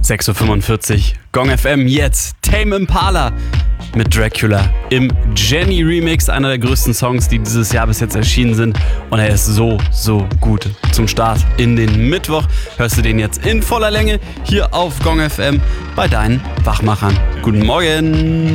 6.45 Uhr, Gong FM, jetzt Tame Impala mit Dracula im Jenny Remix, einer der größten Songs, die dieses Jahr bis jetzt erschienen sind. Und er ist so gut. Zum Start in den Mittwoch hörst du den jetzt in voller Länge hier auf Gong FM bei deinen Wachmachern. Guten Morgen!